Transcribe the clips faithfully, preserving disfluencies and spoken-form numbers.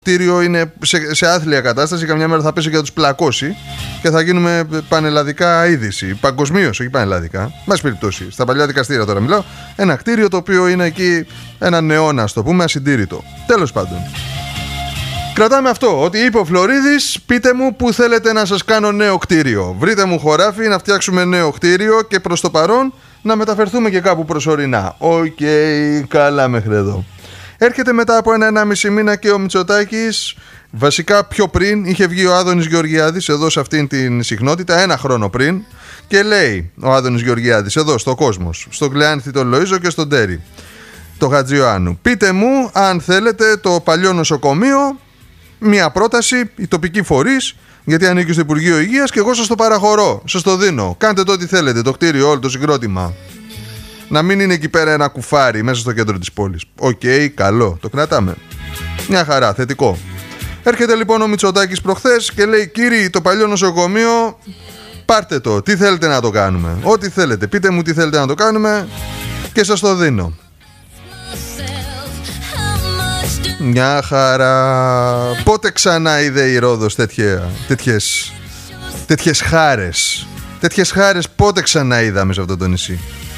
κτίριο είναι σε, σε άθλια κατάσταση, καμιά μέρα θα πέσει και θα τους πλακώσει και θα γίνουμε πανελλαδικά είδηση. Παγκοσμίως, όχι πανελλαδικά. Μας περιπτώσει. Στα παλιά δικαστήρια τώρα μιλάω. Ένα κτίριο το οποίο είναι εκεί έναν αιώνα, ας το πούμε, ασυντήρητο. Τέλος πάντων. Κρατάμε αυτό, ότι είπε ο Φλωρίδης, πείτε μου που θέλετε να σας κάνω νέο κτίριο. Βρείτε μου χωράφι να φτιάξουμε νέο κτίριο και προς το παρόν να μεταφερθούμε και κάπου προσωρινά. Οκ, okay, καλά μέχρι εδώ. Έρχεται μετά από ένα ενάμιση μήνα και ο Μητσοτάκης, βασικά πιο πριν, είχε βγει ο Άδωνης Γεωργιάδης εδώ σε αυτήν την συχνότητα, ένα χρόνο πριν, και λέει ο Άδωνης Γεωργιάδης εδώ στο Κόσμος, στον Κλεάνθη τον Λοΐζο και στον Τέρι, το Χατζιωάννου. Πείτε μου αν θέλετε το παλιό νοσοκομείο, μια πρόταση, οι τοπικοί φορείς, γιατί ανήκει στο Υπουργείο Υγείας και εγώ σας το παραχωρώ, σας το δίνω. Κάντε το ό,τι θέλετε, το κτίριο, όλο το συγκρότημα. Να μην είναι εκεί πέρα ένα κουφάρι μέσα στο κέντρο της πόλης. Οκ, okay, καλό, το κρατάμε. Μια χαρά, θετικό. Έρχεται λοιπόν ο Μητσοτάκης προχθές και λέει: κύριοι, το παλιό νοσοκομείο, πάρτε το. Τι θέλετε να το κάνουμε? Ό,τι θέλετε. Πείτε μου τι θέλετε να το κάνουμε και σας το δίνω. Μια χαρά. Πότε ξανά είδε η Ρόδος τέτοια, τέτοιες, τέτοιες χάρες? Τέτοιες χάρες πότε ξανά είδαμε σε αυτό το νησί?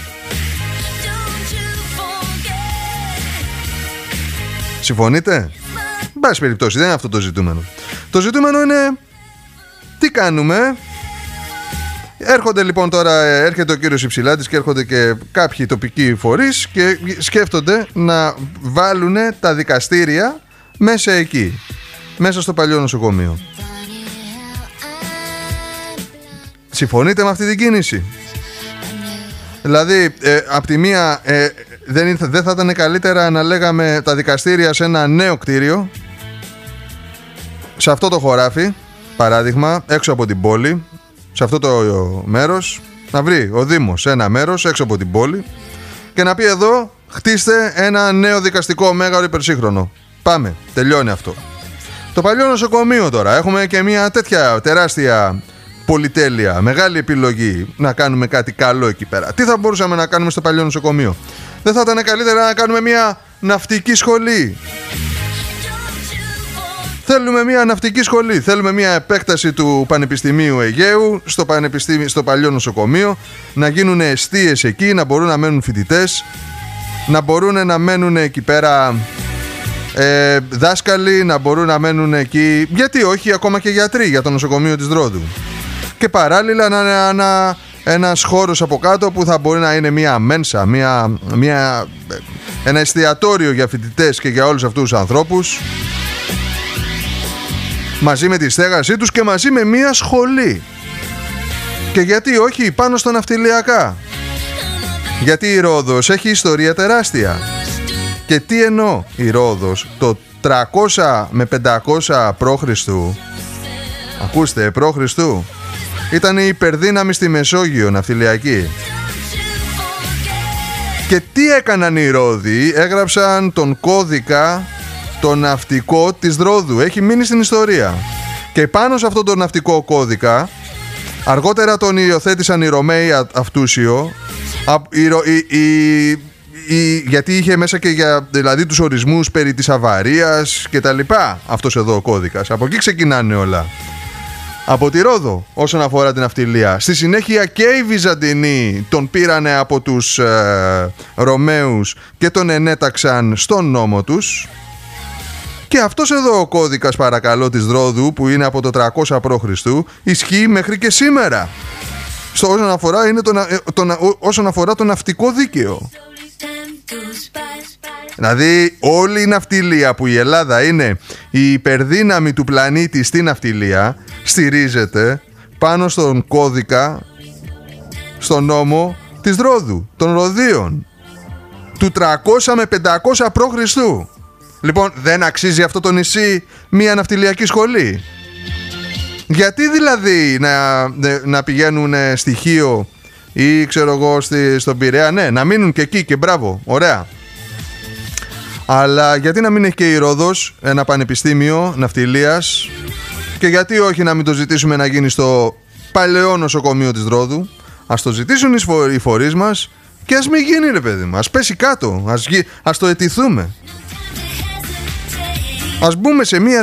Συμφωνείτε? Εν πάση περιπτώσει, δεν είναι αυτό το ζητούμενο. Το ζητούμενο είναι τι κάνουμε. Έρχονται λοιπόν τώρα, έρχεται ο κύριος Υψηλάτης και έρχονται και κάποιοι τοπικοί φορείς και σκέφτονται να βάλουν τα δικαστήρια μέσα εκεί, μέσα στο παλιό νοσοκομείο. Συμφωνείτε με αυτή την κίνηση? Δηλαδή, ε, απ' τη μία, ε, δεν, δεν θα ήταν καλύτερα να λέγαμε τα δικαστήρια σε ένα νέο κτίριο, σε αυτό το χωράφι, παράδειγμα, έξω από την πόλη, σε αυτό το μέρος, να βρει ο Δήμος ένα μέρος έξω από την πόλη και να πει εδώ χτίστε ένα νέο δικαστικό μέγαρο υπερσύγχρονο. Πάμε, τελειώνει αυτό. Το παλιό νοσοκομείο τώρα, έχουμε και μια τέτοια τεράστια πολυτέλεια, μεγάλη επιλογή να κάνουμε κάτι καλό εκεί πέρα. Τι θα μπορούσαμε να κάνουμε στο παλιό νοσοκομείο? Δεν θα ήταν καλύτερα να κάνουμε μια ναυτική σχολή? Θέλουμε μια ναυτική σχολή, θέλουμε μια επέκταση του Πανεπιστημίου Αιγαίου στο, πανεπιστήμιο, στο παλιό νοσοκομείο, να γίνουν εστίες εκεί, να μπορούν να μένουν φοιτητές, να μπορούν να μένουν εκεί πέρα ε, δάσκαλοι, να μπορούν να μένουν εκεί, γιατί όχι, ακόμα και γιατροί για το νοσοκομείο της Ρόδου. Και παράλληλα να είναι ένα, ένας χώρος από κάτω που θα μπορεί να είναι μια μένσα, μια, μια, ένα εστιατόριο για φοιτητές και για όλους αυτούς τους ανθρώπους, μαζί με τη στέγασή τους και μαζί με μια σχολή. Και γιατί όχι πάνω στα ναυτιλιακά? Γιατί η Ρόδος έχει ιστορία τεράστια. Και τι εννοώ? Η Ρόδος το τριακόσια με πεντακόσια π.Χ., ακούστε, π.Χ., ήταν η υπερδύναμη στη Μεσόγειο ναυτιλιακή. Και τι έκαναν οι Ρώδοι? Έγραψαν τον κώδικα, το ναυτικό της Ρόδου. Έχει μείνει στην ιστορία. Και πάνω σε αυτό το ναυτικό κώδικα, αργότερα τον υιοθέτησαν οι Ρωμαίοι αυτούσιο, η, η, η, η, γιατί είχε μέσα και για, δηλαδή, τους ορισμούς περί της αβαρίας και τα λοιπά, αυτός εδώ ο κώδικας. Από εκεί ξεκινάνε όλα. Από τη Ρόδο όσον αφορά την ναυτιλία. Στη συνέχεια και οι Βυζαντινοί τον πήρανε από τους ε, Ρωμαίους και τον ενέταξαν στον νόμο τους. Και αυτός εδώ ο κώδικας, παρακαλώ, της Ρόδου, που είναι από το τριακόσια π.Χ., ισχύει μέχρι και σήμερα. Στο όσον αφορά, είναι το, το, όσον αφορά το ναυτικό δίκαιο. Δηλαδή όλη η ναυτιλία, που η Ελλάδα είναι η υπερδύναμη του πλανήτη στη ναυτιλία, στηρίζεται πάνω στον κώδικα, στον νόμο της Ρόδου, των Ροδίων, του τριακόσια με πεντακόσια π.Χ. Λοιπόν, δεν αξίζει αυτό το νησί μια ναυτιλιακή σχολή? Γιατί δηλαδή να, να πηγαίνουν στοιχείο ή ξέρω εγώ στη, στον Πειραιά? Ναι, να μείνουν και εκεί και μπράβο, ωραία. Αλλά γιατί να μην έχει και η Ρόδος ένα πανεπιστήμιο ναυτιλίας? Και γιατί όχι να μην το ζητήσουμε να γίνει στο παλαιό νοσοκομείο της Ρόδου? Ας το ζητήσουν οι φορείς μας και ας μην γίνει, ρε παιδί μου. Ας πέσει κάτω, ας, γι... ας το αιτηθούμε. Ας μπούμε σε μία